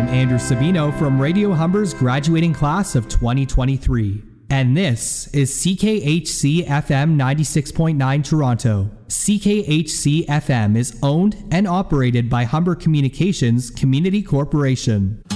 I'm Andrew Sabino from Radio Humber's graduating class of 2023. And this is CKHC FM 96.9 Toronto. CKHC FM is owned and operated by Humber Communications Community Corporation.